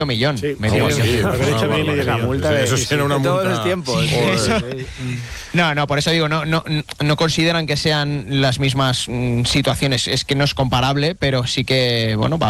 millón. Sí, medio millón. sí, lo que he dicho, medio millón. Multa de, eso sí era una de todos multa. los tiempos. No, por eso digo, no consideran que sean las mismas situaciones. Es que no es comparable, pero sí que, bueno,